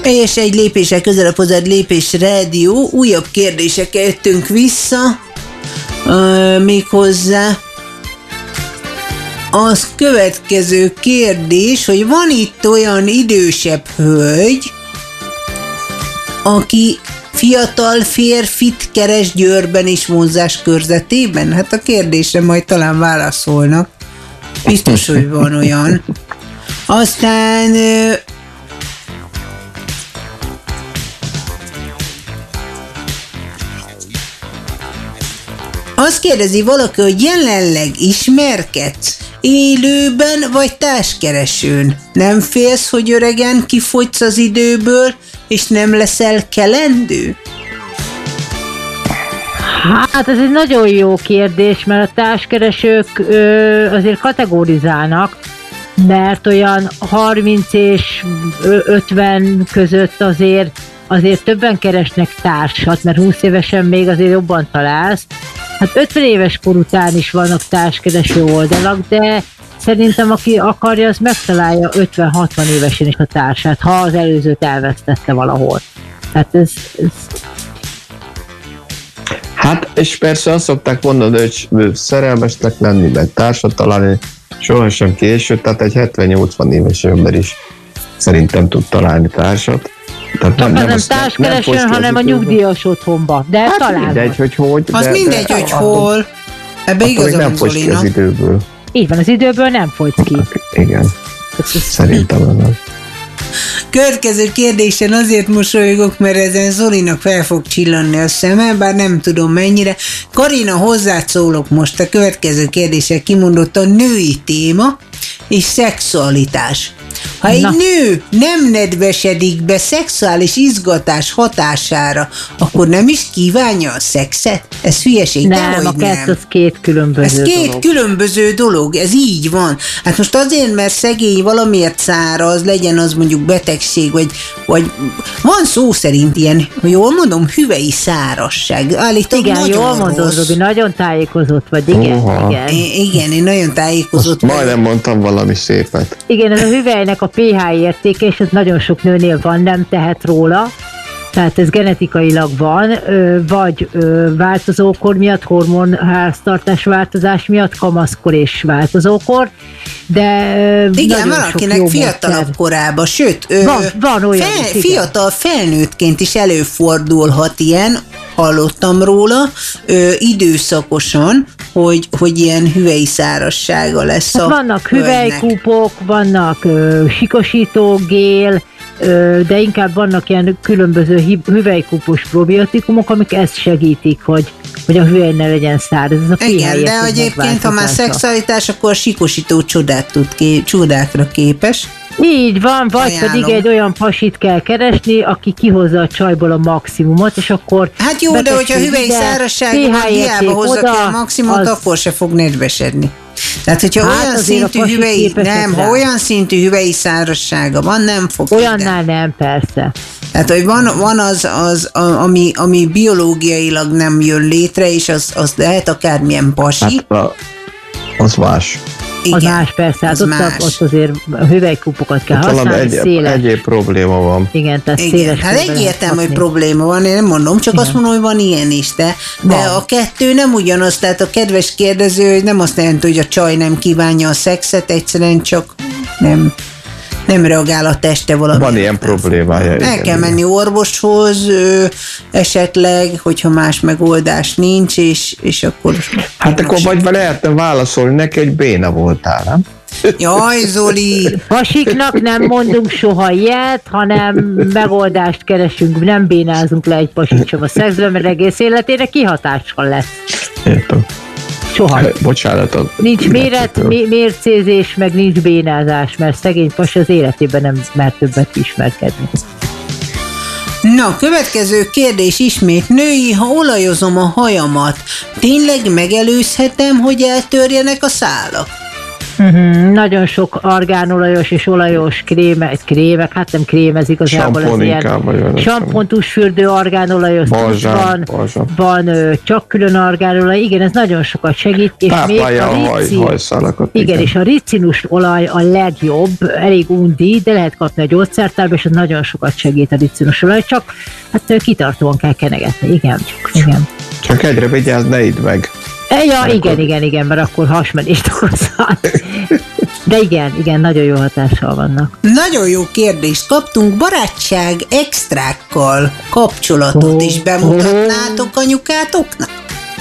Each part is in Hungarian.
És egy lépéssel közelebb hozzád Lépés Rádió, újabb kérdésekkel jöttünk vissza, méghozzá az következő kérdés, hogy van itt olyan idősebb hölgy, aki fiatal férfit keres Győrben és vonzás körzetében? Hát a kérdésre majd talán válaszolnak. Biztos, hogy van olyan. Aztán azt kérdezi valaki, hogy jelenleg ismerkedsz élőben vagy társkeresőn? Nem félsz, hogy öregen kifogysz az időből, és nem leszel kelendő? Hát ez egy nagyon jó kérdés, mert a társkeresők azért kategorizálnak, mert olyan 30 és 50 között azért többen keresnek társat, mert 20 évesen még azért jobban találsz. Hát 50 éves kor után is vannak társkereső oldalak, de szerintem aki akarja, az megtalálja 50-60 évesen is a társát, ha az előzőt elvesztette valahol. Tehát ez... Hát, és persze azt szokták mondani, hogy szerelmesnek lenni, meg társat találni, sohasem késő, tehát egy 70-80 éves ember is szerintem tud találni társat. Tehát nem társkeresőn, hanem a nyugdíjas otthonba. De hát talán. Mindegy, hogy hogy. Az mindegy, hogy hol. Ebbe igazam nem fogy ki az időből. Így van, az időből nem fogysz ki. Igen. Szerintem nem. Következő kérdésen azért mosolygok, mert ezen Zolinak fel fog csillanni a szeme, bár nem tudom mennyire. Karina, hozzád szólok most, a következő kérdéssel kimondottan női téma és szexualitás. Ha egy nő nem nedvesedik be szexuális izgatás hatására, akkor nem is kívánja a szexet? Ez hülyeség, nem, a kettő az két különböző dolog. Ez két különböző dolog, ez így van. Hát most azért, mert szegény valamiért száraz, legyen az mondjuk betegség, vagy van szó szerint ilyen, jól mondom, hüvei szárasság. Állítom, igen, jól mondod, Robi, nagyon tájékozott vagy, igen. Igen, én nagyon tájékozott vagyok. Majdnem mondtam valami szépet. Igen, ez a hüvelynek a pH értéke, és ez nagyon sok nőnél van, nem tehet róla, tehát ez genetikailag van, vagy változókor miatt, hormonháztartás változás miatt, kamaszkor és változókor, de igen, valakinek fiatalabb korában, sőt, van olyan fiatal felnőttként is előfordulhat ilyen, hallottam róla, időszakosan, hogy ilyen hüvei szárassága lesz hát vannak hüvelykúpok, vannak sikosítógél, de inkább vannak ilyen különböző hüvelykúpos probiotikumok, amik ezt segítik, hogy a hüvely ne legyen száraz. Ez a igen, de egyébként, ha már szexualitás, akkor a sikosító csodákra képes. Így van, vagy pedig egy olyan pasit kell keresni, aki kihozza a csajból a maximumot, és akkor... Hát jó, de hogyha hüvely szárazságban hiába hozza ki a maximumot, akkor se fog nedvesedni. Tehát, hogyha olyan szintű hüvei szárazsága van, nem fog... Olyannál nem, persze. Tehát, hogy van az ami biológiailag nem jön létre, és az lehet akármilyen pasi. Hát, az más. Igen, az más persze, hát ott azért a hüvelykúpokat kell használni, széles. Egyéb probléma van. Igen, tehát széles. Hát egyértelmű, hogy probléma van, én nem mondom, csak igen. Azt mondom, hogy van ilyen is, de a kettő nem ugyanaz, tehát a kedves kérdező nem azt jelenti, hogy a csaj nem kívánja a szexet, egyszerűen csak nem reagál a teste valami. Van ilyen problémája. El kell menni orvoshoz, esetleg, hogyha más megoldás nincs, és akkor... Hát akkor vagy lehetne válaszolni neki, hogy béna voltál, nem? Jaj, Zoli! Pasiknak nem mondunk soha ilyet, hanem megoldást keresünk, nem bénázunk le egy pasit sem a szexben, mert egész életére kihatással lesz. Értem. Soha. Bocsánat. Nincs mércézés, meg nincs bénázás, mert szegény pasi az életében nem mer többet ismerkedni. Na, következő kérdés ismét. Női, ha olajozom a hajamat, tényleg megelőzhetem, hogy eltörjenek a szálak? Nagyon sok argánolajos és olajos krémek, hát nem krém, ez igazából az ilyen sampon, tusfürdő, argánolajos van csak külön argánolaj, igen, ez nagyon sokat segít, és táplálja a hajszalakat. Igen, és a ricinus olaj a legjobb, elég undi, de lehet kapni a gyógyszertárba, és ez nagyon sokat segít a ricinus olaj, csak hát kitartóan kell kenegetni, igen. Csak egyre vigyázz, ne idd meg. Ja, igen, mert akkor hasmenést okozhat. De igen, nagyon jó hatással vannak. Nagyon jó kérdést kaptunk, barátság extrákkal kapcsolatot is bemutatnátok anyukátoknak?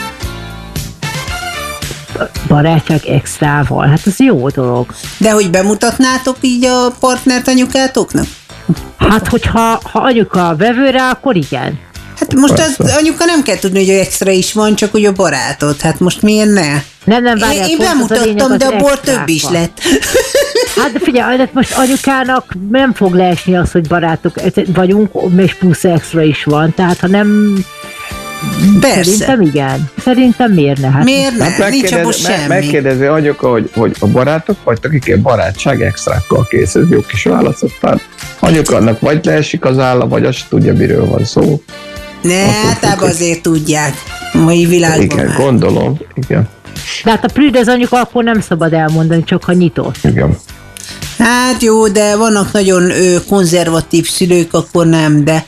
Barátság extrával, hát ez jó dolog. De hogy bemutatnátok így a partnert anyukátoknak? Hát, hogyha anyuka vevő rá, akkor igen. Hát most az anyuka nem kell tudni, hogy extra is van, csak hogy a barátod. Hát most miért ne? Nem, várjál. Én bemutattam, de abból több is lett. Hát figyelj, most anyukának nem fog leesni az, hogy barátok vagyunk, és plusz extra is van. Tehát ha nem... Persze. Szerintem igen. Szerintem miért ne? Hát miért ne? Hát nincs abban semmi. Megkérdezi anyuka, hogy a barátok vagytok, akik barátság extrákkal készül. Jó kis válaszottál. Anyuka annak vagy leesik az álla, vagy azt tudja, miről van szó. Ne, általában azért tudják. Mai világban igen, már. Gondolom, igen. De hát a prűd az anyuka akkor nem szabad elmondani, csak ha nyitott. Igen. Hát jó, de vannak nagyon konzervatív szülők, akkor nem, de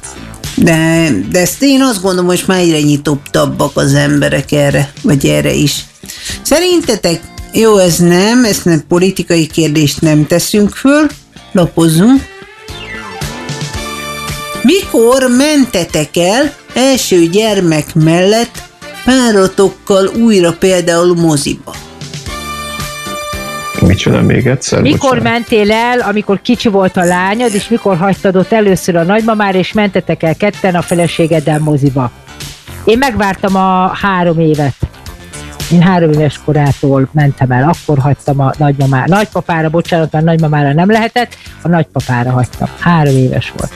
ezt én azt gondolom, hogy már egyre nyitottabbak az emberek erre, vagy erre is. Szerintetek, jó, ezt nem politikai kérdést nem teszünk föl, lapozzunk. Mikor mentetek el első gyermek mellett páratokkal újra például moziba? Micsoda még egyszer? Mikor mentél el, amikor kicsi volt a lányod, és mikor hagytad ott először a nagymamára, és mentetek el ketten a feleségeddel moziba? Én megvártam a 3 évet. Én 3 éves korától mentem el, akkor hagytam a nagypapára, bocsánat, mert nagymamára nem lehetett, a nagypapára hagytam. 3 éves volt.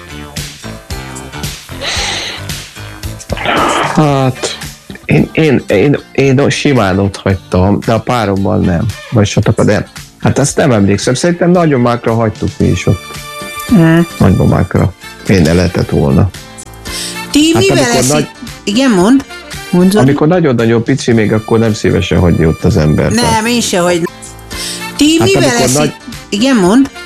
Hát, én simán ott hagytam, de a párommal nem. Vagy sotakat nem. Hát ezt nem emlékszem. Szerintem nagymamákra hagytuk mi is ott. Nagymamákra. Én ne lehetett volna. Ti hát mivel Igen, mondd. Amikor nagyon-nagyon pici, még akkor nem szívesen hagyja ott az ember. Nem, én se, hogy... Ti mivel Igen, mondd.